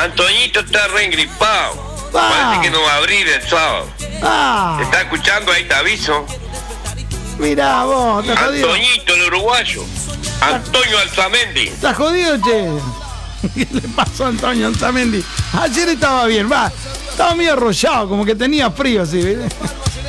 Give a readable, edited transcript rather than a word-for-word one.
Antoñito está re engripado. Parece que no va a abrir el sábado. ¿Te está escuchando? Ahí te aviso. Mirá vos, estás jodido. Antoñito, el uruguayo. Antonio Alzamendi. ¿Estás jodido, che? ¿Qué le pasó a Antonio Alzamendi? Ayer estaba bien, estaba medio arrollado, como que tenía frío, así, ¿viste?